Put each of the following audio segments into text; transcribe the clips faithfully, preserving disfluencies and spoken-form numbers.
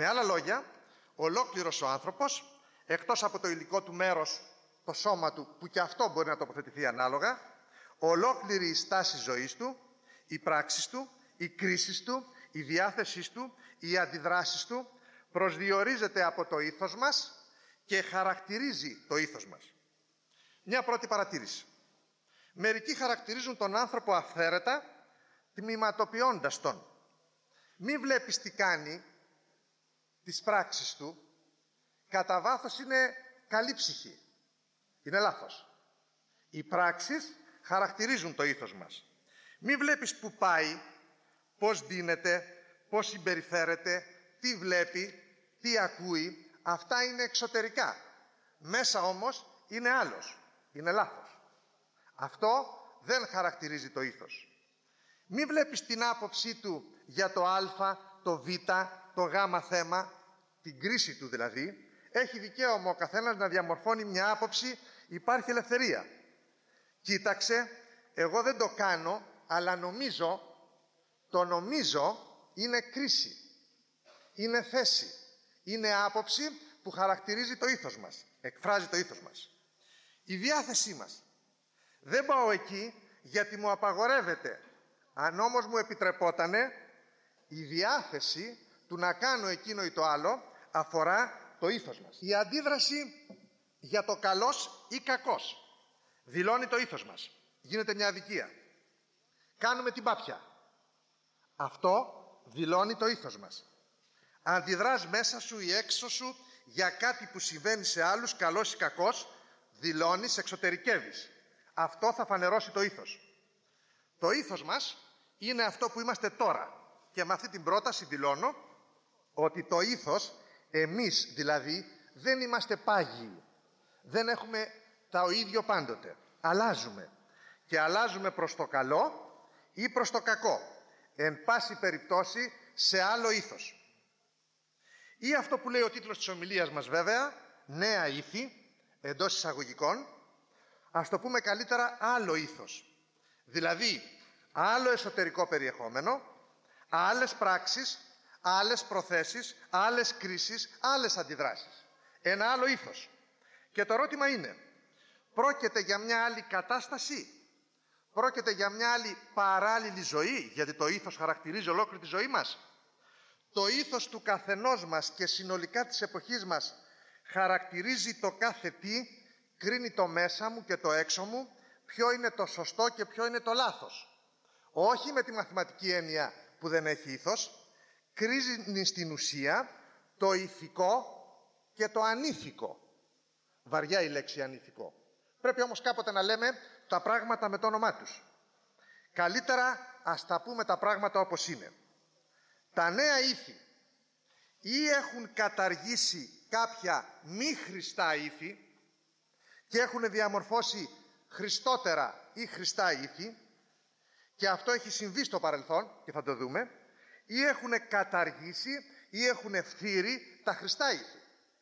Με άλλα λόγια, ολόκληρος ο άνθρωπος, εκτός από το υλικό του μέρος, το σώμα του, που και αυτό μπορεί να τοποθετηθεί ανάλογα, ολόκληρη η στάση ζωής του, οι πράξεις του, οι κρίσεις του, η διάθεσή του, οι αντιδράσεις του, προσδιορίζεται από το ήθος μας και χαρακτηρίζει το ήθος μας. Μια πρώτη παρατήρηση. Μερικοί χαρακτηρίζουν τον άνθρωπο αυθαίρετα, τμηματοποιώντας τον. Μην βλέπεις τι κάνει, τις πράξεις του, κατά βάθος είναι καλή ψυχή. Είναι λάθος. Οι πράξεις χαρακτηρίζουν το ήθος μας. Μην βλέπεις που πάει, πώς δίνεται, πώς συμπεριφέρεται, τι βλέπει, τι ακούει. Αυτά είναι εξωτερικά. Μέσα όμως είναι άλλος. Είναι λάθος. Αυτό δεν χαρακτηρίζει το ήθος. Μην βλέπεις την άποψή του για το α, το β, το γ θέμα, την κρίση του δηλαδή. Έχει δικαίωμα ο καθένας να διαμορφώνει μια άποψη, υπάρχει ελευθερία. Κοίταξε, εγώ δεν το κάνω, αλλά νομίζω, το νομίζω είναι κρίση, είναι θέση, είναι άποψη που χαρακτηρίζει το ήθος μας, εκφράζει το ήθος μας. Η διάθεσή μας. Δεν πάω εκεί γιατί μου απαγορεύεται. Αν όμως μου επιτρεπότανε, η διάθεση του να κάνω εκείνο ή το άλλο αφορά το ήθος μας. Η αντίδραση για το καλός ή κακός δηλώνει το ήθος μας. Γίνεται μια αδικία. Κάνουμε την πάπια. Αυτό δηλώνει το ήθος μας. Αντιδράς μέσα σου ή έξω σου για κάτι που συμβαίνει σε άλλους, καλός ή κακός, δηλώνεις, εξωτερικεύεις. Αυτό θα φανερώσει το ήθος. Το ήθος μας είναι αυτό που είμαστε τώρα. Και με αυτή την πρόταση δηλώνω ότι το ήθος, εμείς δηλαδή, δεν είμαστε πάγιοι. Δεν έχουμε το ίδιο πάντοτε. Αλλάζουμε. Και αλλάζουμε προς το καλό ή προς το κακό. Εν πάση περιπτώσει σε άλλο ήθος. Ή αυτό που λέει ο τίτλος της ομιλίας μας βέβαια, νέα ήθη, εντός εισαγωγικών, ας το πούμε καλύτερα άλλο ήθος. Δηλαδή, άλλο εσωτερικό περιεχόμενο, άλλες πράξεις, άλλες προθέσεις, άλλες κρίσεις, άλλες αντιδράσεις. Ένα άλλο ήθος. Και το ερώτημα είναι, πρόκειται για μια άλλη κατάσταση, πρόκειται για μια άλλη παράλληλη ζωή, γιατί το ήθος χαρακτηρίζει ολόκληρη τη ζωή μας. Το ήθος του καθενός μας και συνολικά της εποχής μας χαρακτηρίζει το κάθε τι, κρίνει το μέσα μου και το έξω μου, ποιο είναι το σωστό και ποιο είναι το λάθος. Όχι με τη μαθηματική έννοια που δεν έχει ήθος, κρίζει στην ουσία το ηθικό και το ανήθικο. Βαριά η λέξη ανήθικο. Πρέπει όμως κάποτε να λέμε τα πράγματα με το όνομά τους. Καλύτερα ας τα πούμε τα πράγματα όπως είναι. Τα νέα ήθη ή έχουν καταργήσει κάποια μη χρηστά ήθη και έχουν διαμορφώσει χριστότερα ή χρηστά ήθη, και αυτό έχει συμβεί στο παρελθόν και θα το δούμε, ή έχουν καταργήσει ή έχουν φθείρει τα χρηστά ήθη.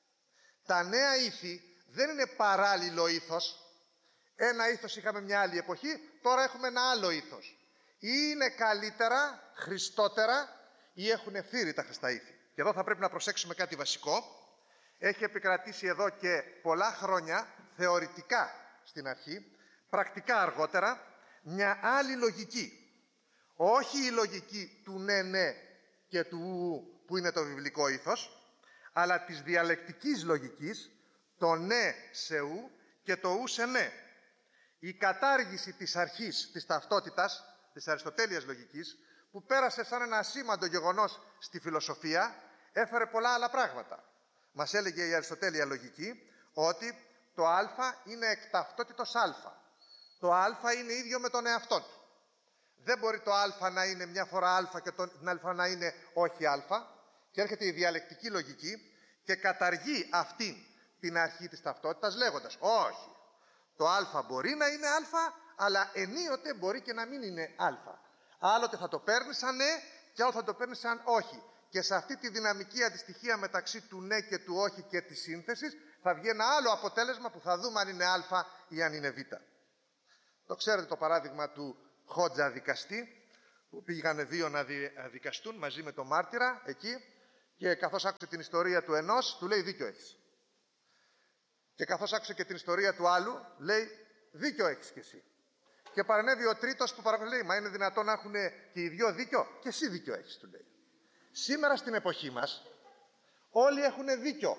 Τα νέα ήθη δεν είναι παράλληλο ήθος. Ένα ήθος είχαμε μια άλλη εποχή, τώρα έχουμε ένα άλλο ήθος. Ή είναι καλύτερα, χριστότερα, ή έχουν φθείρει τα χρηστά ήθη. Και εδώ θα πρέπει να προσέξουμε κάτι βασικό. Έχει επικρατήσει εδώ και πολλά χρόνια, θεωρητικά στην αρχή, πρακτικά αργότερα, μια άλλη λογική. Όχι η λογική του ναι ναι και του ου που είναι το βιβλικό ήθος, αλλά της διαλεκτικής λογικής, το ναι σε ου και το ου σε ναι. Η κατάργηση της αρχής της ταυτότητας, της αριστοτέλειας λογικής, που πέρασε σαν ένα ασήμαντο γεγονός στη φιλοσοφία, έφερε πολλά άλλα πράγματα. Μας έλεγε η αριστοτέλεια λογική ότι το α είναι εκταυτότητος α. Το α είναι ίδιο με τον εαυτό του. Δεν μπορεί το α να είναι μια φορά α και το α να είναι όχι α. Και έρχεται η διαλεκτική λογική και καταργεί αυτή την αρχή της ταυτότητας λέγοντας όχι, το α μπορεί να είναι α, αλλά ενίοτε μπορεί και να μην είναι α. Άλλοτε θα το παίρνει σαν ναι και άλλο θα το παίρνει σαν όχι. Και σε αυτή τη δυναμική αντιστοιχεία μεταξύ του ναι και του όχι και της σύνθεσης θα βγει ένα άλλο αποτέλεσμα που θα δούμε αν είναι α ή αν είναι β. Το ξέρετε το παράδειγμα του Χότζα δικαστή, που πήγαν δύο να δικαστούν μαζί με τον μάρτυρα εκεί, Και καθώς άκουσε την ιστορία του ενός, του λέει δίκιο έχεις. Και καθώς άκουσε και την ιστορία του άλλου, λέει δίκιο έχεις κι εσύ. Και παρενέβη ο τρίτος που παρακολουθεί, μα είναι δυνατόν να έχουν και οι δυο δίκιο? Και εσύ δίκιο έχεις, του λέει. Σήμερα στην εποχή μας όλοι έχουν δίκιο.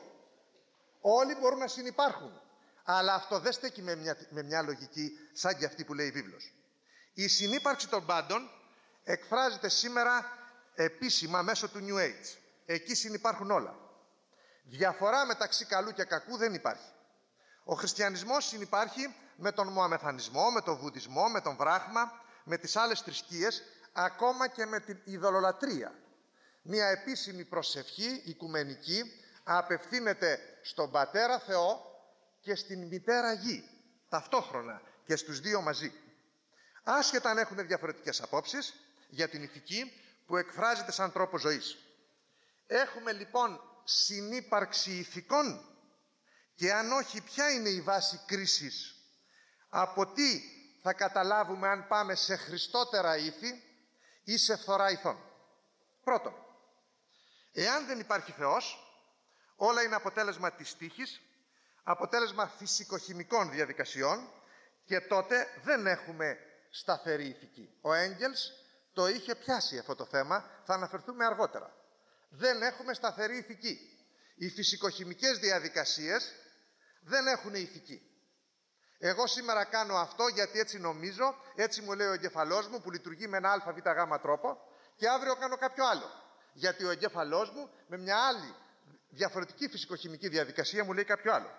Όλοι μπορούν να συνυπάρχουν. Αλλά αυτό δεν στέκει με μια, με μια λογική σαν και αυτή που λέει η βίβλος. Η συνύπαρξη των πάντων εκφράζεται σήμερα επίσημα μέσω του New Age. Εκεί συνυπάρχουν όλα. Διαφορά μεταξύ καλού και κακού δεν υπάρχει. Ο χριστιανισμός συνυπάρχει με τον Μωαμεθανισμό, με τον Βουδισμό, με τον Βράχμα, με τις άλλες θρησκείες, ακόμα και με την ειδωλολατρία. Μια επίσημη προσευχή οικουμενική απευθύνεται στον Πατέρα Θεό και στην Μητέρα Γη, ταυτόχρονα και στους δύο μαζί. Άσχετα αν έχουν διαφορετικές απόψεις για την ηθική που εκφράζεται σαν τρόπο ζωής. Έχουμε λοιπόν συνύπαρξη ηθικών, και αν όχι, ποια είναι η βάση κρίσης? Από τι θα καταλάβουμε αν πάμε σε χριστότερα ήθη ή σε φθορά ηθών? Πρώτον, εάν δεν υπάρχει Θεός, όλα είναι αποτέλεσμα της τύχης, αποτέλεσμα φυσικοχημικών διαδικασιών, και τότε δεν έχουμε σταθερή ηθική. Ο Έγγελς το είχε πιάσει αυτό το θέμα, θα αναφερθούμε αργότερα. Δεν έχουμε σταθερή ηθική. Οι φυσικοχημικές διαδικασίες δεν έχουν ηθική. Εγώ σήμερα κάνω αυτό γιατί έτσι νομίζω, έτσι μου λέει ο εγκεφαλός μου που λειτουργεί με ένα αβ γ τρόπο, και αύριο κάνω κάποιο άλλο. Γιατί ο εγκέφαλός μου με μια άλλη διαφορετική φυσικοχημική διαδικασία μου λέει κάποιο άλλο.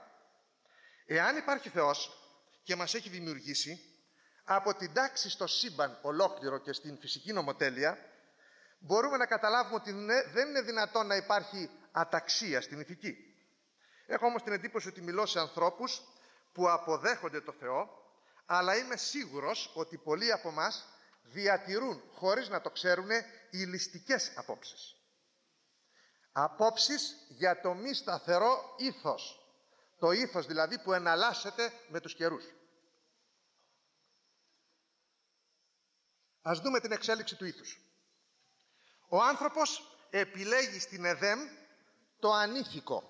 Εάν υπάρχει Θεός και μας έχει δημιουργήσει, από την τάξη στο σύμπαν ολόκληρο και στην φυσική νομοτέλεια, μπορούμε να καταλάβουμε ότι δεν είναι δυνατόν να υπάρχει αταξία στην ηθική. Έχω όμως την εντύπωση ότι μιλώ σε ανθρώπους που αποδέχονται το Θεό, αλλά είμαι σίγουρος ότι πολλοί από εμάς διατηρούν, χωρίς να το ξέρουν, υλιστικές απόψεις. Απόψεις για το μη σταθερό ήθος. Το ήθος δηλαδή που εναλλάσσεται με τους καιρούς. Ας δούμε την εξέλιξη του ήθους. Ο άνθρωπος επιλέγει στην Εδέμ το ανήθικο,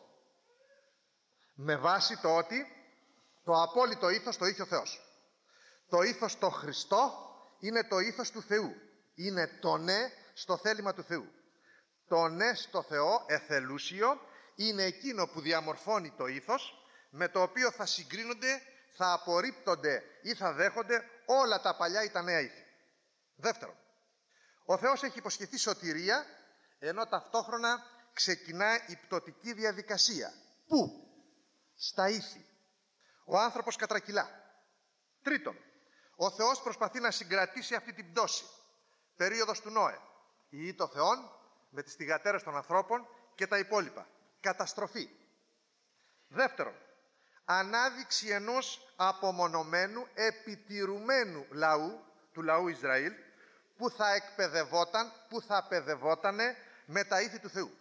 με βάση το ότι το απόλυτο ήθος το είχε ο Θεός. Το ήθος το Χριστό είναι το ήθος του Θεού. Είναι το ναι στο θέλημα του Θεού. Το ναι στο Θεό, εθελούσιο, είναι εκείνο που διαμορφώνει το ήθος, με το οποίο θα συγκρίνονται, θα απορρίπτονται ή θα δέχονται όλα τα παλιά ή τα νέα ήθη. Δεύτερον, ο Θεός έχει υποσχεθεί σωτηρία, ενώ ταυτόχρονα ξεκινά η πτωτική διαδικασία. Πού? Στα ήθη. Ο άνθρωπος κατρακυλά. Τρίτον, ο Θεός προσπαθεί να συγκρατήσει αυτή την πτώση. Περίοδος του Νόε. Ιή το Θεόν με τις θυγατέρες των ανθρώπων και τα υπόλοιπα. Καταστροφή. Δεύτερον, ανάδειξη ενός απομονωμένου, επιτηρουμένου λαού, του λαού Ισραήλ, που θα εκπαιδευόταν, που θα παιδευότανε με τα ήθη του Θεού.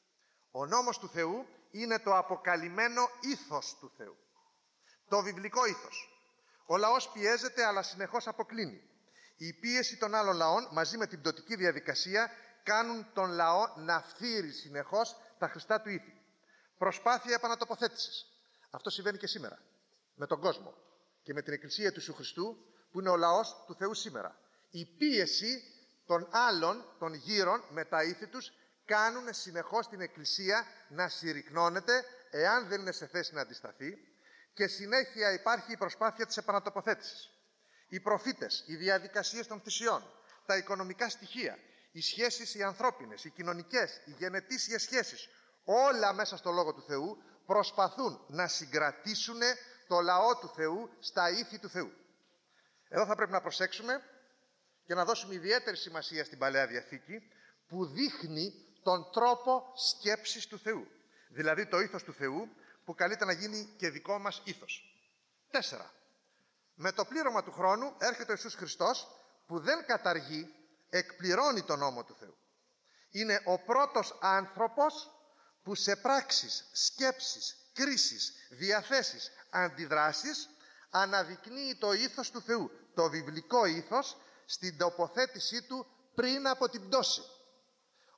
Ο νόμος του Θεού είναι το αποκαλυμμένο ήθος του Θεού. Το βιβλικό ήθος. Ο λαός πιέζεται, αλλά συνεχώς αποκλίνει. Η πίεση των άλλων λαών μαζί με την πτωτική διαδικασία κάνουν τον λαό να φθείρει συνεχώς τα χρηστά του ήθη. Προσπάθεια επανατοποθέτησης. Αυτό συμβαίνει και σήμερα με τον κόσμο και με την Εκκλησία του Ιησού Χριστού, που είναι ο λαός του Θεού σήμερα. Η πίεση των άλλων, των γύρων, με τα ήθη τους, κάνουν συνεχώς την Εκκλησία να συρρυκνώνεται, εάν δεν είναι σε θέση να αντισταθεί, και συνέχεια υπάρχει η προσπάθεια της επανατοποθέτησης. Οι προφήτες, οι διαδικασίες των θυσιών, τα οικονομικά στοιχεία, οι σχέσεις οι ανθρώπινες, οι κοινωνικές, οι γενετήσιες σχέσεις, όλα μέσα στο Λόγο του Θεού προσπαθούν να συγκρατήσουν το λαό του Θεού στα ήθη του Θεού. Εδώ θα πρέπει να προσέξουμε και να δώσουμε ιδιαίτερη σημασία στην Παλαιά Διαθήκη, που δείχνει τον τρόπο σκέψης του Θεού. Δηλαδή το ήθος του Θεού που καλείται να γίνει και δικό μας ήθος. Τέσσερα. Με το πλήρωμα του χρόνου έρχεται ο Ιησούς Χριστός, που δεν καταργεί, εκπληρώνει τον νόμο του Θεού. Είναι ο πρώτος άνθρωπος που σε πράξεις, σκέψεις, κρίσεις, διαθέσεις, αντιδράσεις αναδεικνύει το ήθος του Θεού, το βιβλικό ήθος, στην τοποθέτησή του πριν από την πτώση.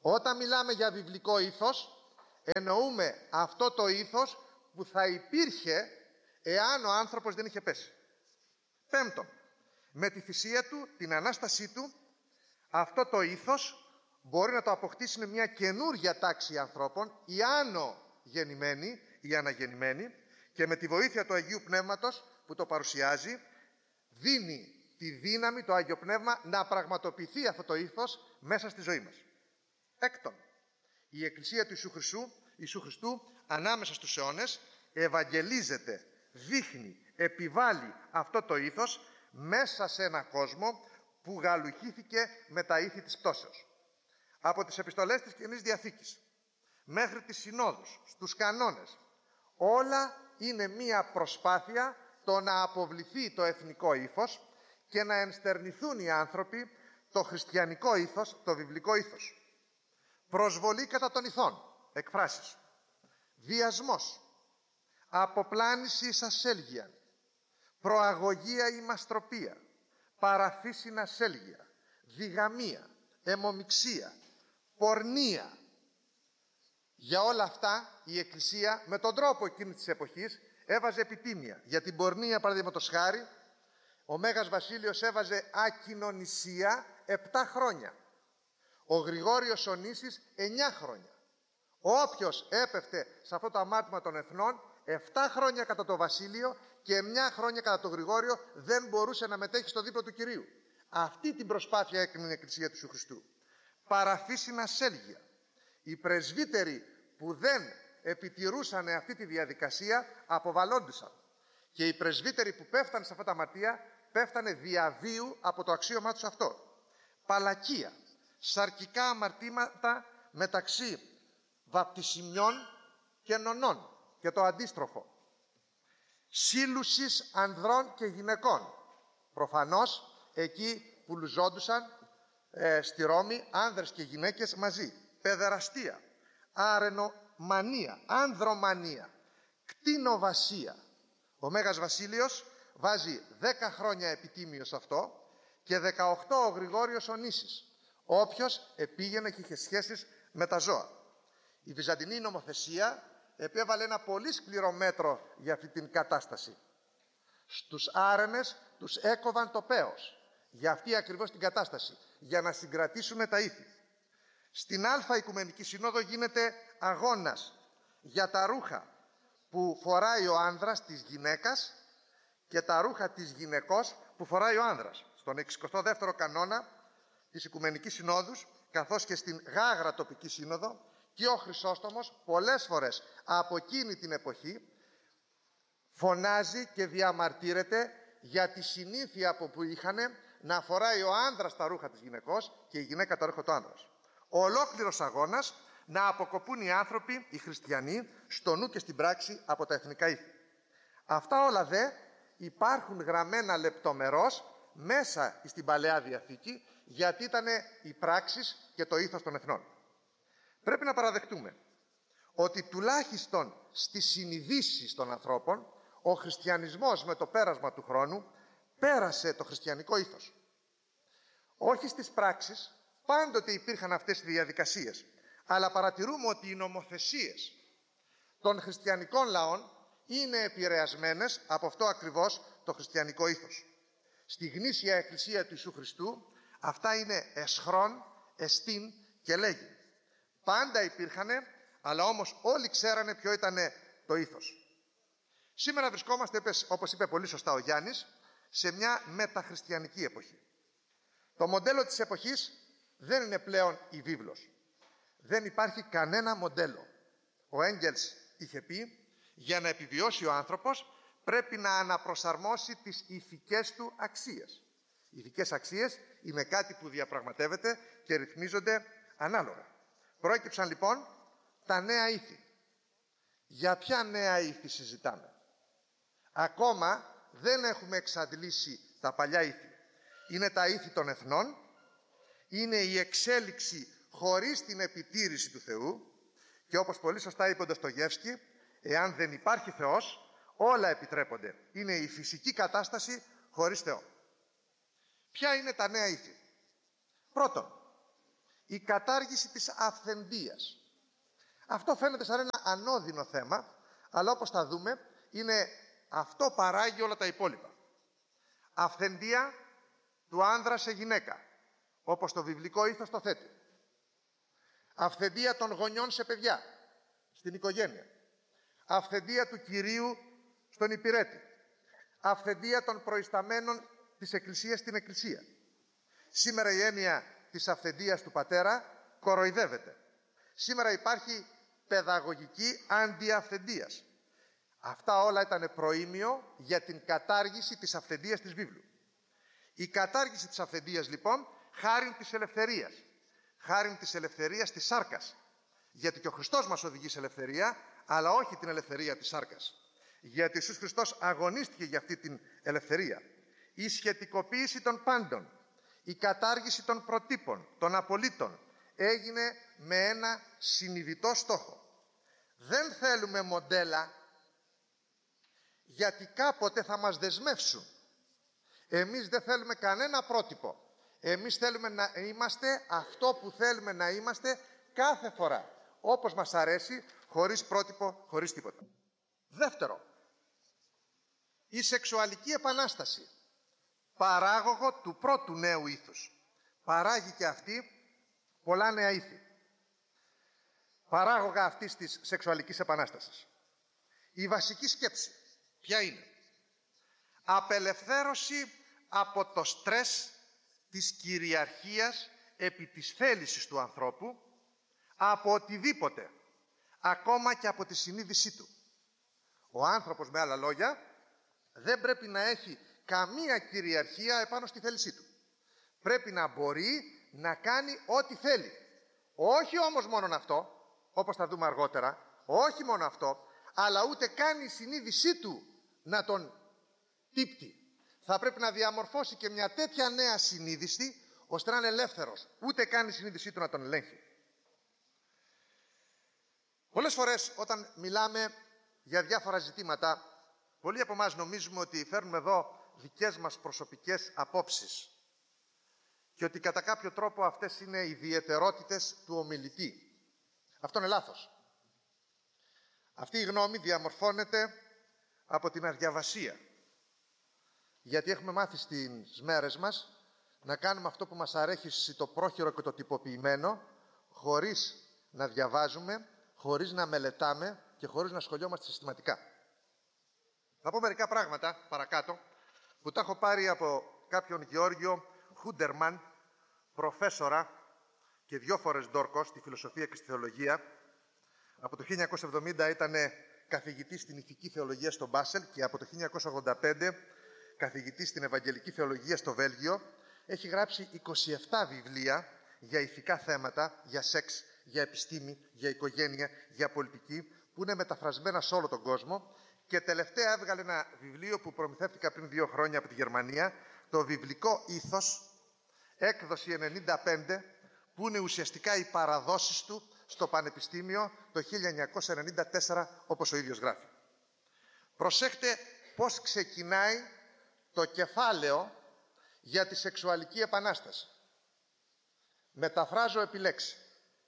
Όταν μιλάμε για βιβλικό ήθος, εννοούμε αυτό το ήθος που θα υπήρχε εάν ο άνθρωπος δεν είχε πέσει. Πέμπτον, με τη θυσία του, την Ανάστασή του, αυτό το ήθος μπορεί να το αποκτήσει με μια καινούργια τάξη ανθρώπων, οι άνω γεννημένοι, οι αναγεννημένοι, και με τη βοήθεια του Αγίου Πνεύματος που το παρουσιάζει, δίνει τη δύναμη, το Άγιο Πνεύμα, να πραγματοποιηθεί αυτό το ήθος μέσα στη ζωή μας. Έκτον, η Εκκλησία του Ιησού Χριστού, Ιησού Χριστού ανάμεσα στους αιώνες ευαγγελίζεται, δείχνει, επιβάλλει αυτό το ήθος μέσα σε ένα κόσμο που γαλουχήθηκε με τα ήθη της πτώσεως. Από τις επιστολές της Καινής Διαθήκης μέχρι τις συνόδους, στους κανόνες, όλα είναι μία προσπάθεια το να αποβληθεί το εθνικό ήθος και να ενστερνηθούν οι άνθρωποι το χριστιανικό ήθος, το βιβλικό ήθος. Προσβολή κατά των ηθών, εκφράσεις. Βιασμός, αποπλάνηση εις ασέλγεια, προαγωγία ή μαστροπία, παραφύσιν ασέλγεια, διγαμία, αιμομιξία, πορνεία. Για όλα αυτά η Εκκλησία με τον τρόπο εκείνη της εποχής έβαζε επιτίμια. Για την πορνεία, παραδείγματος χάρη, ο Μέγας Βασίλειος έβαζε ακοινωνισία επτά χρόνια. Ο Γρηγόριος ο Νήσης εννιά χρόνια. Όποιος έπεφτε σε αυτό το αμάρτημα των εθνών, επτά χρόνια κατά το Βασίλειο και εννιά χρόνια κατά το Γρηγόριο, δεν μπορούσε να μετέχει στο δίπλο του Κυρίου. Αυτή την προσπάθεια έκανε η Εκκλησία του Ιησού Χριστού. Παραφύσιν ασέλγεια. Οι πρεσβύτεροι που δεν επιτηρούσαν αυτή τη διαδικασία αποβαλλόντουσαν. Και οι πρεσβύτεροι που πέφτανε σε αυτά τα αμαρτία πέφτανε διαβίου από το αξίωμά τους αυτό. Παλακία. Σαρκικά αμαρτήματα μεταξύ βαπτισιμιών και νονών και το αντίστροφο. Σύλλουσης ανδρών και γυναικών. Προφανώς εκεί που λουζόντουσαν ε, στη Ρώμη άνδρες και γυναίκες μαζί. Παιδεραστία, αρενομανία, ανδρομανία, κτηνοβασία. Ο Μέγας Βασίλειος βάζει δέκα χρόνια επιτίμιο σε αυτό και δεκαοκτώ ο Γρηγόριος ο Νήσης, όποιος επήγαινε και είχε σχέσεις με τα ζώα. Η Βυζαντινή νομοθεσία επέβαλε ένα πολύ σκληρό μέτρο για αυτή την κατάσταση. Στους άρενες τους έκοβαν το πέος για αυτή ακριβώς την κατάσταση, για να συγκρατήσουν τα ήθη. Στην Α Οικουμενική Σύνοδο γίνεται αγώνας για τα ρούχα που φοράει ο άνδρας της γυναίκας και τα ρούχα της γυναικός που φοράει ο άνδρας. Στον εξηκοστό δεύτερο κανόνα της Οικουμενικής Συνόδους, καθώς και στην Γάγρα τοπική σύνοδο, και ο Χρυσόστομος πολλές φορές από εκείνη την εποχή φωνάζει και διαμαρτύρεται για τη συνήθεια από που είχαν να φοράει ο άνδρας τα ρούχα της γυναικός και η γυναίκα τα ρούχα του άνδρας. Ο ολόκληρος αγώνας να αποκοπούν οι άνθρωποι, οι χριστιανοί, στο νου και στην πράξη από τα εθνικά ήθη. Αυτά όλα δε υπάρχουν γραμμένα λεπτομερώς μέσα στην Παλαιά Διαθήκη, γιατί ήταν οι πράξεις και το ήθος των εθνών. Πρέπει να παραδεχτούμε ότι τουλάχιστον στις συνειδήσεις των ανθρώπων ο χριστιανισμός με το πέρασμα του χρόνου πέρασε το χριστιανικό ήθος. Όχι στις πράξεις, πάντοτε υπήρχαν αυτές οι διαδικασίες, αλλά παρατηρούμε ότι οι νομοθεσίες των χριστιανικών λαών είναι επηρεασμένες από αυτό ακριβώς το χριστιανικό ήθος. Στη γνήσια Εκκλησία του Ιησού Χριστού αυτά είναι εσχρόν, εστίν και λέγει. Πάντα υπήρχανε, αλλά όμως όλοι ξέρανε ποιο ήταν το ήθος. Σήμερα βρισκόμαστε, όπως είπε πολύ σωστά ο Γιάννης, σε μια μεταχριστιανική εποχή. Το μοντέλο της εποχής δεν είναι πλέον η βίβλος. Δεν υπάρχει κανένα μοντέλο. Ο Έγγελς είχε πει, για να επιβιώσει ο άνθρωπος πρέπει να αναπροσαρμόσει τις ηθικές του αξίες. Οι ηθικές αξίες είναι κάτι που διαπραγματεύεται και ρυθμίζονται ανάλογα. Προέκυψαν λοιπόν τα νέα ήθη. Για ποια νέα ήθη συζητάμε? Ακόμα δεν έχουμε εξαντλήσει τα παλιά ήθη. Είναι τα ήθη των εθνών, είναι η εξέλιξη χωρίς την επιτήρηση του Θεού και όπως πολύ σωστά είπε ο Ντοστογεύσκη, εάν δεν υπάρχει Θεός, όλα επιτρέπονται. Είναι η φυσική κατάσταση χωρίς Θεό. Ποια είναι τα νέα ήθη? Πρώτον, η κατάργηση της αυθεντίας. Αυτό φαίνεται σαν ένα ανώδυνο θέμα, αλλά όπως θα δούμε, είναι αυτό παράγει όλα τα υπόλοιπα. Αυθεντία του άνδρα σε γυναίκα, όπως το βιβλικό ήθος το θέτει. Αυθεντία των γονιών σε παιδιά, στην οικογένεια. Αυθεντία του Κυρίου στον υπηρέτη. Αυθεντία των προϊσταμένων της Εκκλησίας στην Εκκλησία. Σήμερα η έννοια της αυθεντίας του πατέρα κοροϊδεύεται. Σήμερα υπάρχει παιδαγωγική αντιαυθεντίας. Αυτά όλα ήταν προήμιο για την κατάργηση της αυθεντίας της βίβλου. Η κατάργηση της αυθεντίας λοιπόν χάριν της ελευθερίας. Χάριν της ελευθερίας της σάρκας. Γιατί και ο Χριστός μας οδηγεί σε ελευθερία, αλλά όχι την ελευθερία της σάρκας. Γιατί ο Ιησούς Χριστός αγωνίστηκε για αυτή την ελευθερία. Η σχετικοποίηση των πάντων, η κατάργηση των προτύπων, των απολύτων, έγινε με ένα συνειδητό στόχο. Δεν θέλουμε μοντέλα, γιατί κάποτε θα μας δεσμεύσουν. Εμείς δεν θέλουμε κανένα πρότυπο. Εμείς θέλουμε να είμαστε αυτό που θέλουμε να είμαστε κάθε φορά. Όπως μας αρέσει, χωρίς πρότυπο, χωρίς τίποτα. Δεύτερο, η σεξουαλική επανάσταση, παράγωγο του πρώτου νέου ήθους. Παράγει και αυτή πολλά νέα ήθη. Παράγωγα αυτής της σεξουαλικής επανάστασης. Η βασική σκέψη, ποια είναι? Απελευθέρωση από το στρες της κυριαρχίας επί της θέλησης του ανθρώπου, από οτιδήποτε, ακόμα και από τη συνείδησή του. Ο άνθρωπος, με άλλα λόγια, δεν πρέπει να έχει καμία κυριαρχία επάνω στη θέλησή του. Πρέπει να μπορεί να κάνει ό,τι θέλει. Όχι όμως μόνον αυτό, όπως θα δούμε αργότερα, όχι μόνο αυτό, αλλά ούτε κάνει η συνείδησή του να τον τύπτει. Θα πρέπει να διαμορφώσει και μια τέτοια νέα συνείδηση, ώστε να είναι ελεύθερος. Ούτε κάνει η συνείδησή του να τον ελέγχει. Πολλές φορές όταν μιλάμε για διάφορα ζητήματα, πολλοί από εμάς νομίζουμε ότι φέρνουμε εδώ δικές μας προσωπικές απόψεις και ότι κατά κάποιο τρόπο αυτές είναι ιδιαιτερότητες του ομιλητή. Αυτό είναι λάθος. Αυτή η γνώμη διαμορφώνεται από την αδιαβασία. Γιατί έχουμε μάθει στις μέρες μας να κάνουμε αυτό που μας αρέσει, το πρόχειρο και το τυποποιημένο, χωρίς να διαβάζουμε, χωρίς να μελετάμε και χωρίς να σχολιόμαστε συστηματικά. Θα πω μερικά πράγματα παρακάτω που τα έχω πάρει από κάποιον Γεώργιο Χούντερμαν, προφέσορα και δυο φορές ντόρκος στη φιλοσοφία και στη θεολογία. Από το χίλια εννιακόσια εβδομήντα ήταν καθηγητής στην ηθική θεολογία στο Μπάσελ και από το χίλια εννιακόσια ογδόντα πέντε καθηγητής στην Ευαγγελική Θεολογία στο Βέλγιο. Έχει γράψει είκοσι επτά βιβλία για ηθικά θέματα, για σεξ, για επιστήμη, για οικογένεια, για πολιτική, που είναι μεταφρασμένα σε όλο τον κόσμο. Και τελευταία έβγαλε ένα βιβλίο που προμηθεύτηκα πριν δύο χρόνια από τη Γερμανία, το βιβλικό ήθος, έκδοση ενενήντα πέντε, που είναι ουσιαστικά οι παραδόσεις του στο Πανεπιστήμιο το χίλια εννιακόσια ενενήντα τέσσερα, όπως ο ίδιος γράφει. Προσέχτε πώς ξεκινάει το κεφάλαιο για τη σεξουαλική επανάσταση. Μεταφράζω επί λέξη.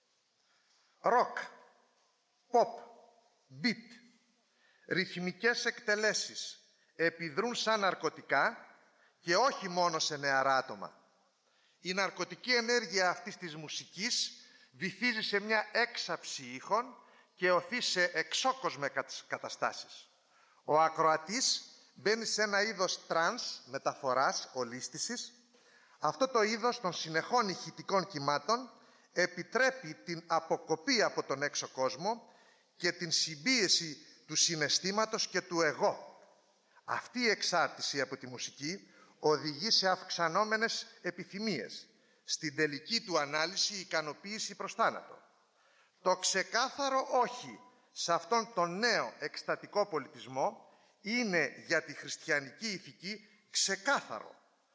Ροκ, pop, beat, ρυθμικές εκτελέσεις επιδρούν σαν ναρκωτικά και όχι μόνο σε νεαρά άτομα. Η ναρκωτική ενέργεια αυτής της μουσικής βυθίζει σε μια έξαψη ήχων και οθεί σε εξόκοσμες καταστάσεις. Ο ακροατής μπαίνει σε ένα είδος τρανς, μεταφοράς, ολίσθησης. Αυτό το είδος των συνεχών ηχητικών κυμάτων επιτρέπει την αποκοπή από τον έξω κόσμο και την συμπίεση του συναισθήματος και του εγώ. Αυτή η εξάρτηση από τη μουσική οδηγεί σε αυξανόμενες επιθυμίες, στην τελική του ανάλυση ικανοποίηση προς θάνατο. Το ξεκάθαρο όχι σε αυτόν τον νέο εκστατικό πολιτισμό είναι για τη χριστιανική ηθική ξεκάθαρο.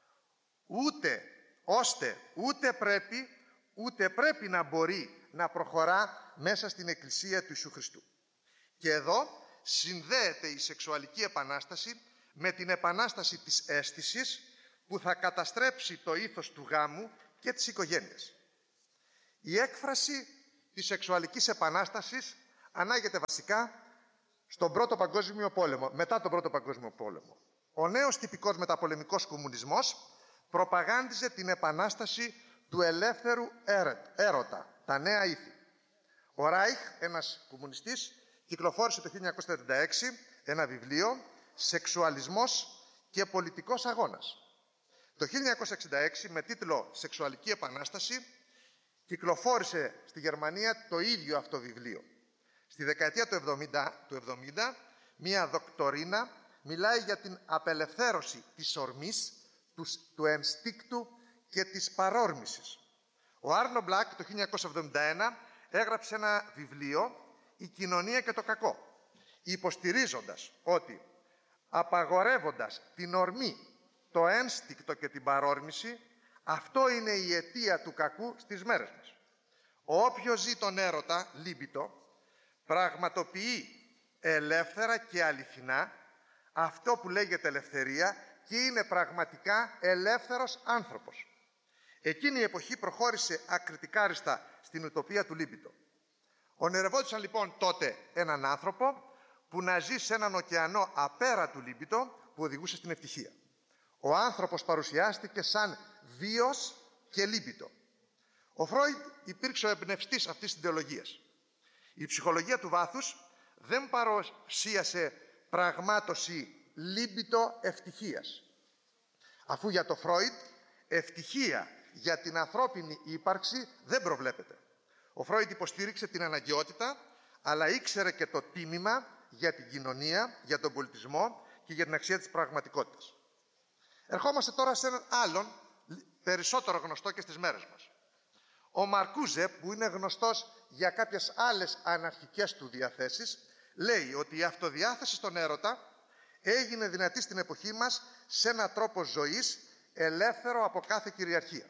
Ούτε ώστε ούτε πρέπει, ούτε πρέπει να μπορεί να προχωρά μέσα στην Εκκλησία του Ιησού Χριστού. Και εδώ συνδέεται η σεξουαλική επανάσταση με την επανάσταση της αίσθησης που θα καταστρέψει το ήθος του γάμου και της οικογένειας. Η έκφραση της σεξουαλικής επανάστασης ανάγεται βασικά στον Πρώτο Παγκόσμιο Πόλεμο, μετά τον Πρώτο Παγκόσμιο Πόλεμο. Ο νέος τυπικός μεταπολεμικός κομμουνισμός προπαγάνδιζε την επανάσταση του ελεύθερου έρωτα, τα νέα ήθη. Ο Ράιχ, ένας κομμουνιστής, κυκλοφόρησε το χίλια εννιακόσια τριάντα έξι ένα βιβλίο «Σεξουαλισμός και πολιτικός αγώνας». Το χίλια εννιακόσια εξήντα έξι, με τίτλο «Σεξουαλική επανάσταση», κυκλοφόρησε στη Γερμανία το ίδιο αυτό βιβλίο. Στη δεκαετία του εβδομήντα, του εβδομήντα μία δοκτορίνα μιλάει για την απελευθέρωση της ορμής, του, του ενστίκτου και της παρόρμησης. Ο Άρνο Μπλακ το χίλια εννιακόσια εβδομήντα ένα έγραψε ένα βιβλίο «Η κοινωνία και το κακό», υποστηρίζοντας ότι απαγορεύοντας την ορμή, το ένστικτο και την παρόρμηση, αυτό είναι η αιτία του κακού στις μέρες μας. Όποιος ζει τον έρωτα, λίμπιτο, πραγματοποιεί ελεύθερα και αληθινά αυτό που λέγεται ελευθερία και είναι πραγματικά ελεύθερος άνθρωπος. Εκείνη η εποχή προχώρησε ακριτικάριστα στην ουτοπία του λίμπιτο. Ονειρευόντουσαν λοιπόν τότε έναν άνθρωπο που να ζει σε έναν ωκεανό απέρα του λίμπιτο που οδηγούσε στην ευτυχία. Ο άνθρωπος παρουσιάστηκε σαν βίος και λίμπιτο. Ο Φρόιντ υπήρξε ο εμπνευστής αυτής της ιδεολογίας. Η ψυχολογία του βάθους δεν παρουσίασε πραγμάτωση λίμπιτο ευτυχίας. Αφού για το Φρόιντ ευτυχία για την ανθρώπινη ύπαρξη δεν προβλέπεται. Ο Φρόιντ υποστήριξε την αναγκαιότητα, αλλά ήξερε και το τίμημα για την κοινωνία, για τον πολιτισμό και για την αξία της πραγματικότητας. Ερχόμαστε τώρα σε έναν άλλον, περισσότερο γνωστό και στις μέρες μας. Ο Μαρκούζε, που είναι γνωστός για κάποιες άλλες αναρχικές του διαθέσεις, λέει ότι η αυτοδιάθεση στον έρωτα έγινε δυνατή στην εποχή μας σε έναν τρόπο ζωής ελεύθερο από κάθε κυριαρχία.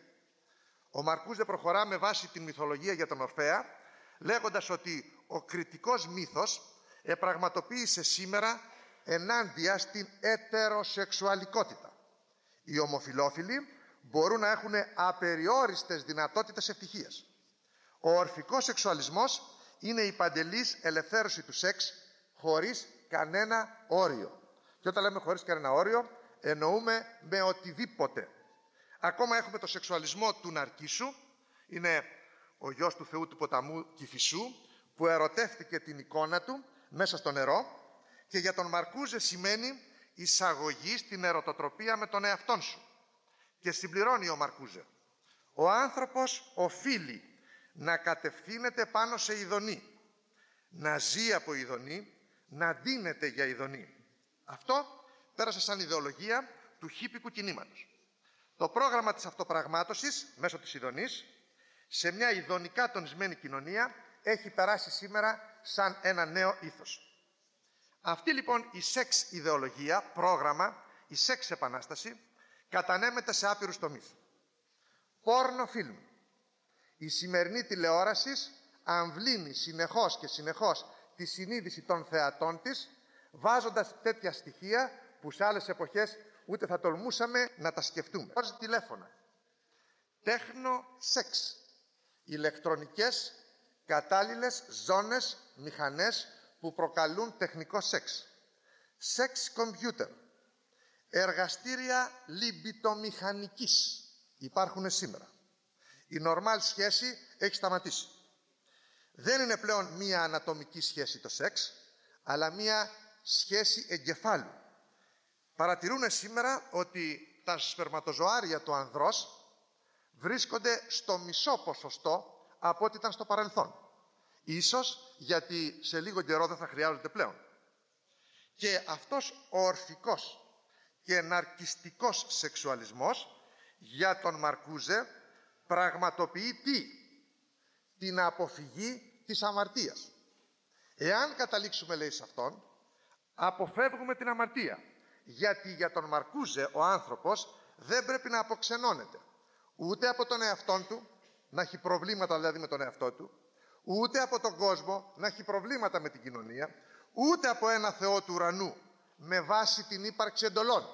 Ο Μαρκούζε προχωρά με βάση την μυθολογία για τον Ορφέα, λέγοντας ότι ο κριτικός μύθος επραγματοποίησε σήμερα ενάντια στην ετεροσεξουαλικότητα. Οι ομοφυλόφιλοι μπορούν να έχουν απεριόριστες δυνατότητες ευτυχίας. Ο ορφικός σεξουαλισμός είναι η παντελής ελευθέρωση του σεξ χωρίς κανένα όριο. Και όταν λέμε χωρίς κανένα όριο, εννοούμε με οτιδήποτε. Ακόμα έχουμε το σεξουαλισμό του Ναρκίσου, είναι ο γιος του θεού του ποταμού Κηφισού, που ερωτεύτηκε την εικόνα του μέσα στο νερό, και για τον Μαρκούζε σημαίνει εισαγωγή στην ερωτοτροπία με τον εαυτόν σου. Και συμπληρώνει ο Μαρκούζε: ο άνθρωπος οφείλει να κατευθύνεται πάνω σε ειδονή, να ζει από ειδονή, να ντύνεται για ειδονή. Αυτό πέρασε σαν ιδεολογία του χίπικου κινήματος. Το πρόγραμμα της αυτοπραγμάτωσης μέσω της ειδονής σε μια ειδονικά τονισμένη κοινωνία έχει περάσει σήμερα σαν ένα νέο ήθος. Αυτή λοιπόν η σεξ ιδεολογία, πρόγραμμα, η σεξ επανάσταση, κατανέμεται σε άπειρους τομείς. Πόρνο φιλμ. Η σημερινή τηλεόραση αμβλύνει συνεχώς και συνεχώς τη συνείδηση των θεατών της, βάζοντας τέτοια στοιχεία που σε άλλες εποχές ούτε θα τολμούσαμε να τα σκεφτούμε. Βάζει τηλέφωνα. Τέχνο σεξ. Ηλεκτρονικές κατάλληλες ζώνες, μηχανές που προκαλούν τεχνικό σεξ. Σεξ κομπιούτερ. Εργαστήρια λιμπιτομηχανικής υπάρχουν σήμερα. Η νορμάλ σχέση έχει σταματήσει. Δεν είναι πλέον μία ανατομική σχέση το σεξ, αλλά μία σχέση εγκεφάλου. Παρατηρούν σήμερα ότι τα σπερματοζωάρια του ανδρός βρίσκονται στο μισό ποσοστό από ό,τι ήταν στο παρελθόν. Ίσως γιατί σε λίγο καιρό δεν θα χρειάζονται πλέον. Και αυτός ο ορφικός και ναρκιστικός σεξουαλισμός για τον Μαρκούζε πραγματοποιεί τι? Την αποφυγή της αμαρτίας. Εάν καταλήξουμε, λέει, σε αυτόν, αποφεύγουμε την αμαρτία. Γιατί για τον Μαρκούζε ο άνθρωπος δεν πρέπει να αποξενώνεται ούτε από τον εαυτόν του, να έχει προβλήματα δηλαδή με τον εαυτό του, ούτε από τον κόσμο, να έχει προβλήματα με την κοινωνία, ούτε από ένα Θεό του ουρανού με βάση την ύπαρξη εντολών.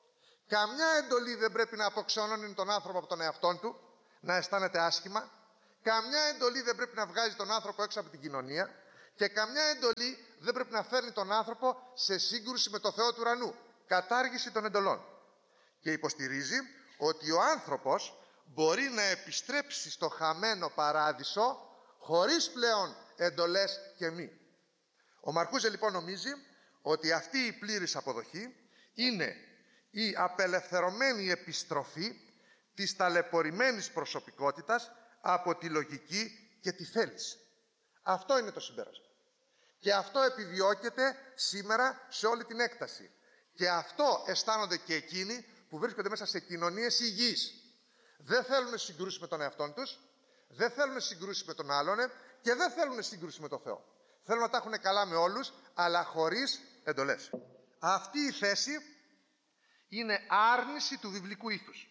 Καμιά εντολή δεν πρέπει να αποξενώνει τον άνθρωπο από τον εαυτόν του, να αισθάνεται άσχημα, Καμιά εντολή δεν πρέπει να βγάζει τον άνθρωπο έξω από την κοινωνία και καμιά εντολή δεν πρέπει να φέρνει τον άνθρωπο σε σύγκρουση με το Θεό του ουρανού. Κατάργηση των εντολών. Και υποστηρίζει ότι ο άνθρωπος μπορεί να επιστρέψει στο χαμένο παράδεισο χωρίς πλέον εντολές και μη. Ο Μαρκούζε λοιπόν νομίζει ότι αυτή η πλήρης αποδοχή είναι η απελευθερωμένη επιστροφή της ταλαιπωρημένης προσωπικότητας από τη λογική και τη θέληση. Αυτό είναι το συμπέρασμα. Και αυτό επιδιώκεται σήμερα σε όλη την έκταση. Και αυτό αισθάνονται και εκείνοι που βρίσκονται μέσα σε κοινωνίες υγιείς. Δεν θέλουν συγκρούσεις με τον εαυτόν τους, δεν θέλουν συγκρούσεις με τον άλλον και δεν θέλουν σύγκρουση με τον Θεό. Θέλουν να τα έχουν καλά με όλους, αλλά χωρίς εντολές. Αυτή η θέση είναι άρνηση του βιβλικού ήθους.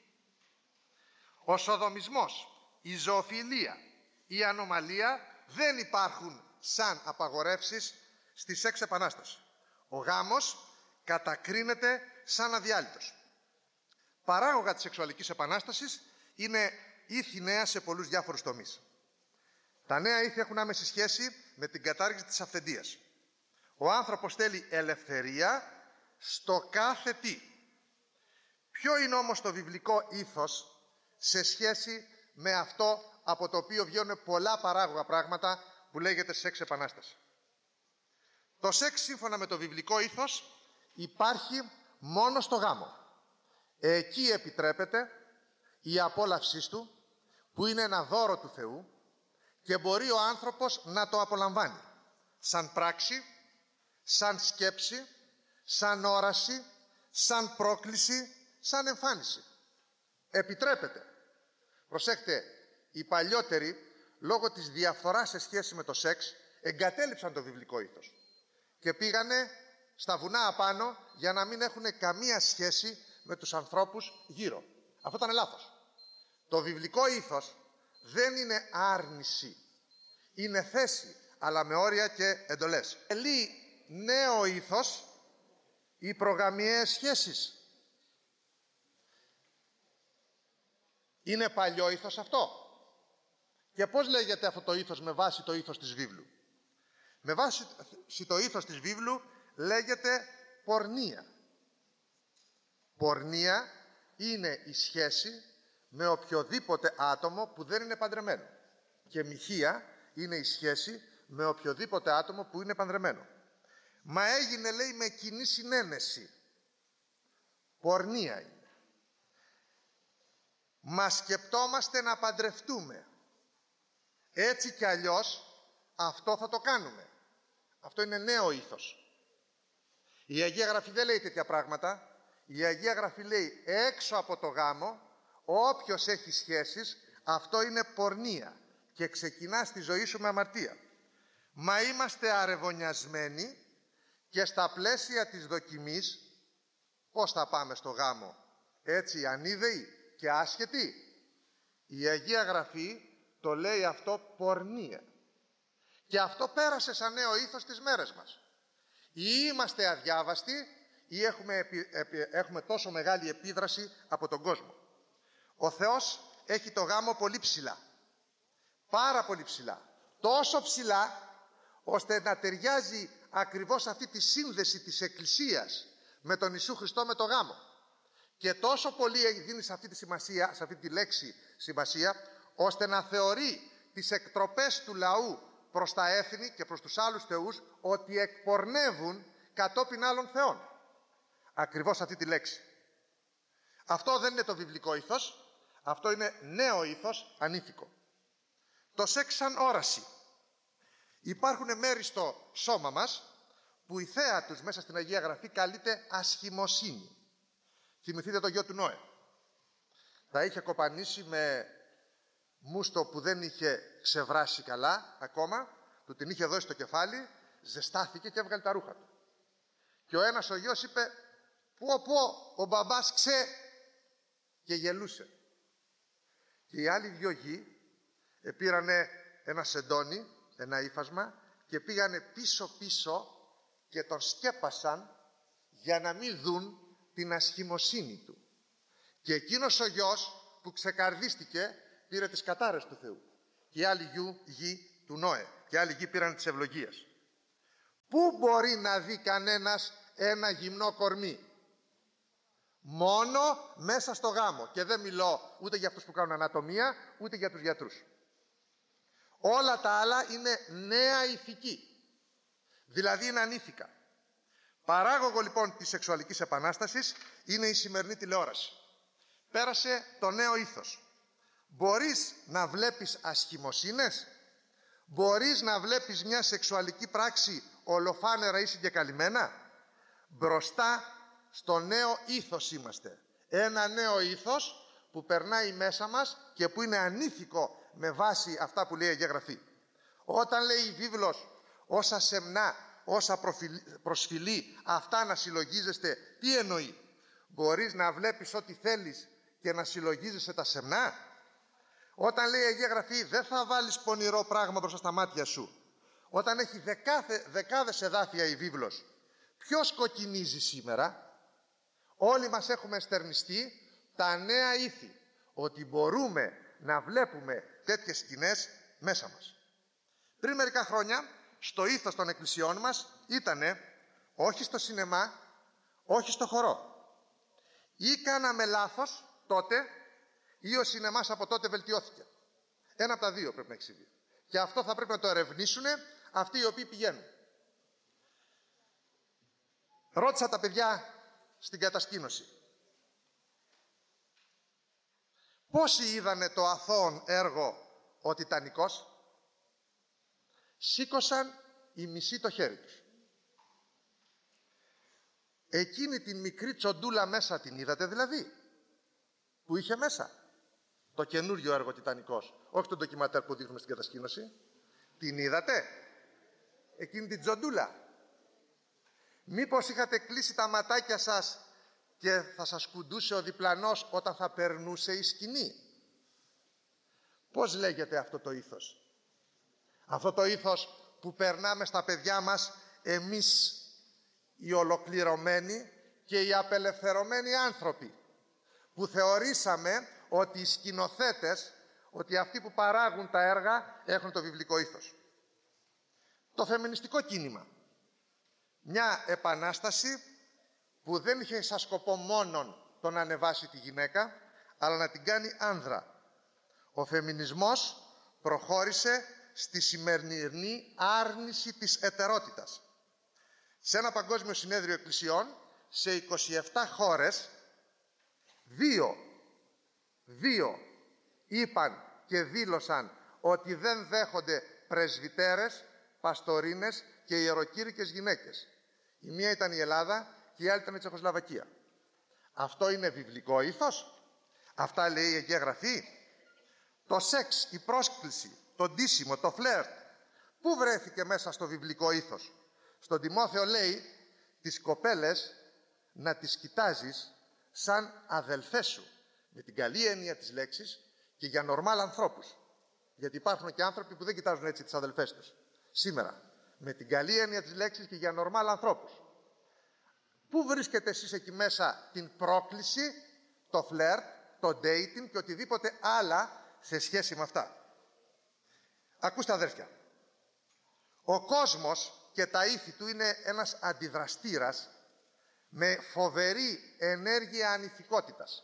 Ο σοδομισμός, η ζωοφιλία, η ανομαλία δεν υπάρχουν σαν απαγορεύσεις στη σεξ επανάσταση. Ο γάμος κατακρίνεται σαν αδιάλειτος. Παράγωγα της σεξουαλικής επανάστασης είναι ήθη νέα σε πολλούς διάφορους τομείς. Τα νέα ήθη έχουν άμεση σχέση με την κατάργηση της αυθεντίας. Ο άνθρωπος θέλει ελευθερία στο κάθε τι. Ποιο είναι όμως το βιβλικό ήθος σε σχέση με αυτό από το οποίο βγαίνουν πολλά παράγωγα πράγματα που λέγεται σεξ επανάσταση? Το σεξ, σύμφωνα με το βιβλικό ήθος, υπάρχει μόνο στο γάμο. Εκεί επιτρέπεται η απόλαυσή του, που είναι ένα δώρο του Θεού και μπορεί ο άνθρωπος να το απολαμβάνει σαν πράξη, σαν σκέψη, σαν όραση, σαν πρόκληση, σαν εμφάνιση. Επιτρέπεται. Προσέχτε, οι παλιότεροι, λόγω της διαφθοράς σε σχέση με το σεξ, εγκατέλειψαν το βιβλικό ήθος και πήγανε στα βουνά απάνω για να μην έχουν καμία σχέση με τους ανθρώπους γύρω. Αυτό ήταν λάθος. Το βιβλικό ήθος δεν είναι άρνηση. Είναι θέση, αλλά με όρια και εντολές. Ελεί νέο ήθος οι προγαμιαίες σχέσεις. Είναι παλιό ήθος αυτό? Και πώς λέγεται αυτό το ήθος με βάση το ήθος της βίβλου? Με βάση το ήθος της βίβλου λέγεται πορνεία. Πορνεία είναι η σχέση με οποιοδήποτε άτομο που δεν είναι παντρεμένο. Και μοιχεία είναι η σχέση με οποιοδήποτε άτομο που είναι παντρεμένο. Μα έγινε, λέει, με κοινή συνένεση. Πορνεία είναι. Μα σκεπτόμαστε να παντρευτούμε. Έτσι κι αλλιώς αυτό θα το κάνουμε. Αυτό είναι νέο ήθος. Η Αγία Γραφή δεν λέει τέτοια πράγματα. Η Αγία Γραφή λέει έξω από το γάμο όποιος έχει σχέσεις, αυτό είναι πορνεία και ξεκινά στη ζωή σου με αμαρτία. Μα είμαστε αρεβωνιασμένοι και στα πλαίσια της δοκιμής πώς θα πάμε στο γάμο? Έτσι ανίδεοι και άσχετοι? Η Αγία Γραφή το λέει αυτό πορνεία. Και αυτό πέρασε σαν νέο ήθος τις μέρες μας. Ή είμαστε αδιάβαστοι ή έχουμε, επι, επι, έχουμε τόσο μεγάλη επίδραση από τον κόσμο. Ο Θεός έχει το γάμο πολύ ψηλά. Πάρα πολύ ψηλά. Τόσο ψηλά ώστε να ταιριάζει ακριβώς αυτή τη σύνδεση της Εκκλησίας με τον Ιησού Χριστό με το γάμο. Και τόσο πολύ δίνει σε αυτή τη σημασία, σε αυτή τη λέξη σημασία, ώστε να θεωρεί τις εκτροπές του λαού προς τα έθνη και προς τους άλλους θεούς ότι εκπορνεύουν κατόπιν άλλων θεών. Ακριβώς αυτή τη λέξη. Αυτό δεν είναι το βιβλικό ήθος, αυτό είναι νέο ήθος ανήθικο. Το σεξ σαν όραση. Υπάρχουν μέρη στο σώμα μας που η θέα τους μέσα στην Αγία Γραφή καλείται ασχημοσύνη. Θυμηθείτε το γιο του Νόε. Τα είχε κοπανίσει με μούστο που δεν είχε ξεβράσει καλά ακόμα, του την είχε δώσει στο κεφάλι, ζεστάθηκε και έβγαλε τα ρούχα του. Και ο ένας ο γιος είπε «Πω πω, ο μπαμπάς ξέ» και γελούσε. Και οι άλλοι δυο γη πήρανε ένα σεντόνι, ένα ύφασμα και πήγανε πίσω πίσω και τον σκέπασαν για να μην δουν την ασχημοσύνη του. Και εκείνος ο γιος που ξεκαρδίστηκε πήρε τις κατάρες του Θεού και η άλλη γιου, γη του Νόε. Και οι άλλοι γη πήραν τις ευλογίες. Πού μπορεί να δει κανένας ένα γυμνό κορμί? Μόνο μέσα στο γάμο. Και δεν μιλώ ούτε για αυτούς που κάνουν ανατομία, ούτε για τους γιατρούς. Όλα τα άλλα είναι νέα ηθική. Δηλαδή είναι ανήθικα. Παράγωγο λοιπόν της σεξουαλικής επανάστασης είναι η σημερινή τηλεόραση. Πέρασε το νέο ήθος. Μπορείς να βλέπεις ασχημοσύνες? Μπορείς να βλέπεις μια σεξουαλική πράξη ολοφάνερα ή συγκεκαλυμμένα? Μπροστά στο νέο ήθος είμαστε. Ένα νέο ήθος που περνάει μέσα μας και που είναι ανήθικο με βάση αυτά που λέει η Αγία Γραφή. Όταν λέει η βίβλος όσα σεμνά, όσα προσφυλεί, αυτά να συλλογίζεστε, τι εννοεί? Μπορείς να βλέπεις ό,τι θέλεις και να συλλογίζεσαι τα σεμνά? Όταν λέει η Αγία Γραφή δεν θα βάλεις πονηρό πράγμα μπροστά στα μάτια σου, όταν έχει δεκάθε, δεκάδες εδάφια η βίβλος, ποιος κοκκινίζει σήμερα? Όλοι μας έχουμε στερνιστεί τα νέα ήθη, ότι μπορούμε να βλέπουμε τέτοιες σκηνές μέσα μας. Πριν μερικά χρόνια, στο ήθος των εκκλησιών μας ήτανε όχι στο σινεμά, όχι στο χορό. Ή κάναμε λάθος τότε, ή ο σινεμάς από τότε βελτιώθηκε. Ένα από τα δύο πρέπει να έχει συμβεί. Και αυτό θα πρέπει να το ερευνήσουν αυτοί οι οποίοι πηγαίνουν. Ρώτησα τα παιδιά στην κατασκήνωση. Πόσοι είδανε το αθώον έργο «Ο Τιτανικός»? Σήκωσαν οι μισοί το χέρι τους. Εκείνη την μικρή τσοντούλα μέσα την είδατε δηλαδή? Που είχε μέσα το καινούριο έργο «Τιτανικός», όχι το ντοκιματέρ που δείχνουμε στην κατασκήνωση. Την είδατε? Εκείνη την τσοντούλα? Μήπως είχατε κλείσει τα ματάκια σας και θα σας κουντούσε ο διπλανός όταν θα περνούσε η σκηνή? Πώς λέγεται αυτό το ήθος? Αυτό το ήθος που περνάμε στα παιδιά μας εμείς οι ολοκληρωμένοι και οι απελευθερωμένοι άνθρωποι, που θεωρήσαμε ότι οι σκηνοθέτες, ότι αυτοί που παράγουν τα έργα έχουν το βιβλικό ήθος. Το φεμινιστικό κίνημα, μια επανάσταση που δεν είχε σαν σκοπό μόνον το να ανεβάσει τη γυναίκα, αλλά να την κάνει άνδρα. Ο φεμινισμός προχώρησε στη σημερινή άρνηση της ετερότητας. Σε ένα παγκόσμιο συνέδριο εκκλησιών, σε είκοσι επτά χώρες, δύο, δύο είπαν και δήλωσαν ότι δεν δέχονται πρεσβυτέρες, παστορίνες και ιεροκήρυκες γυναίκες. Η μία ήταν η Ελλάδα και η άλλη ήταν η Τσεχοσλαβακία. Αυτό είναι βιβλικό ήθος? Αυτά λέει η Αγία Γραφή? Το σεξ, η πρόσκληση, το ντύσιμο, το φλερτ, πού βρέθηκε μέσα στο βιβλικό ήθος? Στον Τιμόθεο λέει τις κοπέλες να τις κοιτάζεις σαν αδελφές σου, με την καλή έννοια της λέξης και για νορμάλ ανθρώπους. Γιατί υπάρχουν και άνθρωποι που δεν κοιτάζουν έτσι τις αδελφές τους σήμερα. Με την καλή έννοια της λέξης και για νορμάλ ανθρώπους. Πού βρίσκετε εσείς εκεί μέσα την πρόκληση, το φλερτ, το dating και οτιδήποτε άλλα σε σχέση με αυτά? Ακούστε αδέρφια, ο κόσμος και τα ήθη του είναι ένας αντιδραστήρας με φοβερή ενέργεια ανηθικότητας.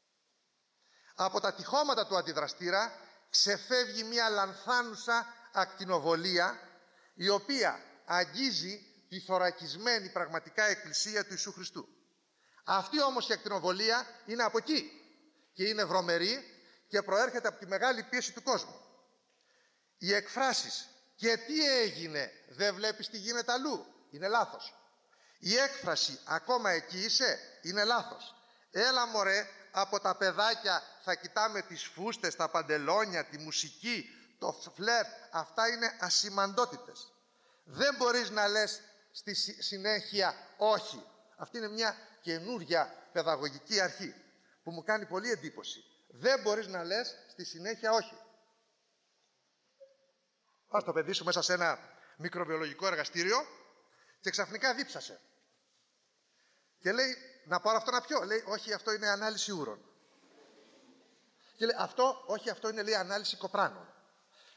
Από τα τυχώματα του αντιδραστήρα ξεφεύγει μια λανθάνουσα ακτινοβολία, η οποία αγγίζει τη θωρακισμένη πραγματικά εκκλησία του Ιησού Χριστού. Αυτή όμως η ακτινοβολία είναι από εκεί και είναι βρωμερή και προέρχεται από τη μεγάλη πίεση του κόσμου. Οι εκφράσεις «και τι έγινε, δεν βλέπεις τι γίνεται αλλού» είναι λάθος. Η έκφραση «ακόμα εκεί είσαι» είναι λάθος. Έλα μωρέ, από τα παιδάκια θα κοιτάμε τις φούστες, τα παντελόνια, τη μουσική, το φλερτ, αυτά είναι ασημαντότητες. Δεν μπορείς να λες στη συνέχεια όχι. Αυτή είναι μια καινούρια παιδαγωγική αρχή που μου κάνει πολύ εντύπωση. Δεν μπορείς να λες στη συνέχεια όχι. Πας το παιδί σου μέσα σε ένα μικροβιολογικό εργαστήριο και ξαφνικά δίψασε. Και λέει, να πάρω αυτό να πιω. Λέει, όχι, αυτό είναι ανάλυση ούρων. Και λέει, αυτό, όχι, αυτό είναι λέει ανάλυση κοπράνων.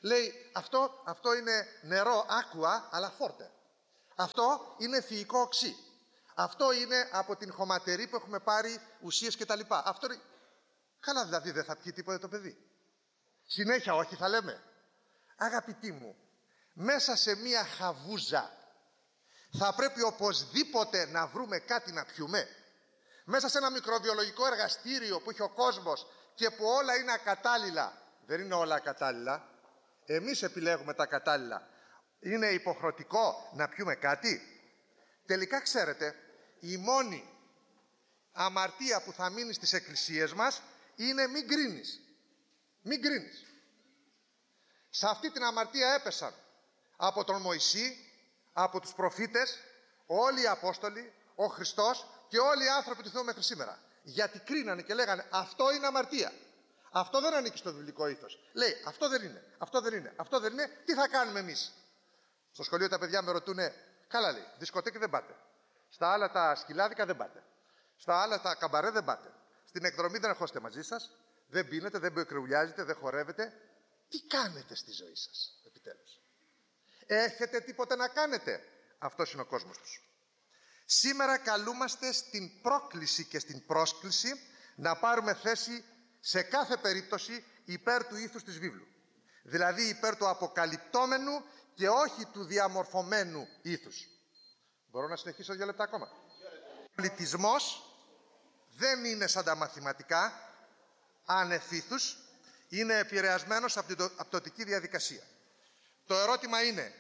Λέει, αυτό, αυτό είναι νερό άκουα, αλλά φόρτε. Αυτό είναι θηϊκό οξύ. Αυτό είναι από την χωματερή που έχουμε πάρει ουσίες κτλ. Αυτό είναι... Καλά, δηλαδή δεν θα πιει τίποτε το παιδί. Συνέχεια όχι θα λέμε. Αγαπητοί μου, μέσα σε μία χαβούζα θα πρέπει οπωσδήποτε να βρούμε κάτι να πιούμε. Μέσα σε ένα μικροβιολογικό εργαστήριο που έχει ο κόσμος και που όλα είναι ακατάλληλα. Δεν είναι όλα ακατάλληλα. Εμείς επιλέγουμε τα κατάλληλα. Είναι υποχρεωτικό να πιούμε κάτι? Τελικά ξέρετε, η μόνη αμαρτία που θα μείνει στις εκκλησίες μας είναι μην κρίνεις. Μην κρίνεις. Σε αυτή την αμαρτία έπεσαν από τον Μωυσή, από τους προφήτες, όλοι οι Απόστολοι, ο Χριστός και όλοι οι άνθρωποι του Θεού μέχρι σήμερα. Γιατί κρίνανε και λέγανε αυτό είναι αμαρτία. Αυτό δεν ανήκει στο βιβλικό ήθος. Λέει αυτό δεν είναι, αυτό δεν είναι, αυτό δεν είναι. Τι θα κάνουμε εμείς? Στο σχολείο τα παιδιά με ρωτούνε, καλά λέει, δισκοτέκι δεν πάτε. Στα άλλα τα σκυλάδικα δεν πάτε. Στα άλλα τα καμπαρέ δεν πάτε. Στην εκδρομή δεν ερχόστε μαζί σας. Δεν πίνετε, δεν μπεκρεουλιάζετε, δεν χορεύετε. Τι κάνετε στη ζωή σας επιτέλους? Έχετε τίποτε να κάνετε? Αυτός είναι ο κόσμος τους. Σήμερα καλούμαστε στην πρόκληση και στην πρόσκληση να πάρουμε θέση σε κάθε περίπτωση υπέρ του ήθους της βίβλου. Δηλαδή υπέρ του αποκαλυπτόμενου και όχι του διαμορφωμένου ήθους. Μπορώ να συνεχίσω δύο λεπτά ακόμα? Ο πολιτισμός δεν είναι σαν τα μαθηματικά, άνευ ήθους, είναι επηρεασμένος από την απτωτική διαδικασία. Το ερώτημα είναι,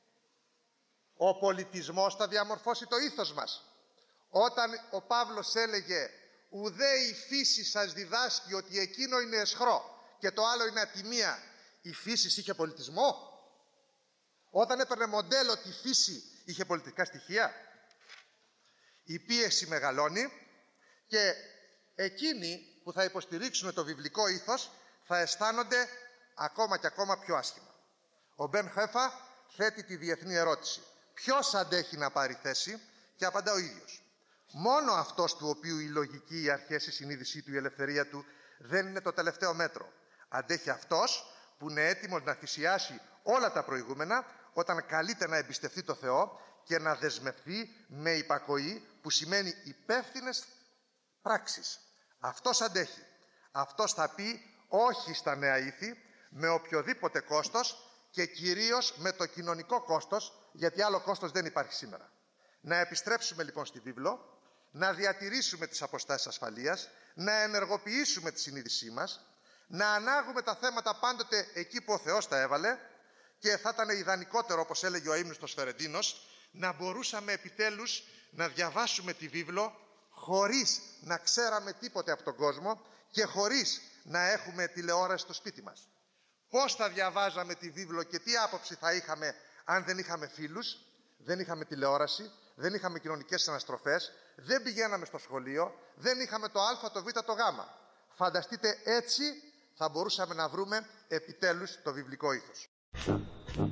ο πολιτισμός θα διαμορφώσει το ήθος μας? Όταν ο Παύλος έλεγε ουδέ η φύση σας διδάσκει ότι εκείνο είναι αισχρό και το άλλο είναι ατιμία, η φύση είχε πολιτισμό? Όταν έπαιρνε μοντέλο τη φύση, είχε πολιτικά στοιχεία? Η πίεση μεγαλώνει και εκείνοι που θα υποστηρίξουν το βιβλικό ήθος θα αισθάνονται ακόμα και ακόμα πιο άσχημα. Ο Μπεν Χέφα θέτει τη διεθνή ερώτηση. Ποιος αντέχει να πάρει θέση? Και απαντά ο ίδιος. Μόνο αυτός του οποίου η λογική, οι αρχές, η συνείδησή του, η ελευθερία του δεν είναι το τελευταίο μέτρο. Αντέχει αυτός που είναι έτοιμος να θυσιάσει όλα τα προηγούμενα όταν καλείται να εμπιστευτεί το Θεό και να δεσμευθεί με υπακοή που σημαίνει υπεύθυνες πράξεις. Αυτός αντέχει. Αυτός θα πει όχι στα νέα ήθη με οποιοδήποτε κόστος και κυρίως με το κοινωνικό κόστος, γιατί άλλο κόστος δεν υπάρχει σήμερα. Να επιστρέψουμε λοιπόν στη βίβλο, να διατηρήσουμε τις αποστάσεις ασφαλείας, να ενεργοποιήσουμε τη συνείδησή μας, να ανάγουμε τα θέματα πάντοτε εκεί που ο Θεός τα έβαλε και θα ήταν ιδανικότερο, όπως έλεγε ο αείμνηστος Φερεντίνος, να μπορούσαμε επιτέλους να διαβάσουμε τη βίβλο χωρίς να ξέραμε τίποτε από τον κόσμο και χωρίς να έχουμε τηλεόραση στο σπίτι μας. Πώς θα διαβάζαμε τη βίβλο και τι άποψη θα είχαμε αν δεν είχαμε φίλους, δεν είχαμε τηλεόραση, δεν είχαμε κοινωνικές αναστροφές, δεν πηγαίναμε στο σχολείο, δεν είχαμε το α, το β, το γ. Φανταστείτε, έτσι θα μπορούσαμε να βρούμε επιτέλους το βιβλικό ήθος.